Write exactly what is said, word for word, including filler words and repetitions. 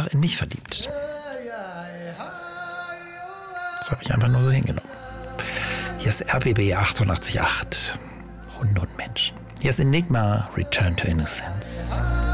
einfach in mich verliebt. Das habe ich einfach nur so hingenommen. Hier ist R B B achtundachtzig Komma acht. Hunde und Menschen. Hier ist Enigma, Return to Innocence.